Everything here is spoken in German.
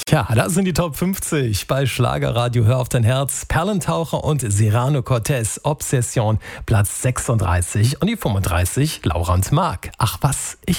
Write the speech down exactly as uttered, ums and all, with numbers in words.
Ja, das sind die Top fünfzig bei Schlagerradio Hör auf dein Herz. Perlentaucher und Serrano Cortez, Obsession, Platz sechsunddreißig und die fünfunddreißig, Laura und Marc. Ach was, ich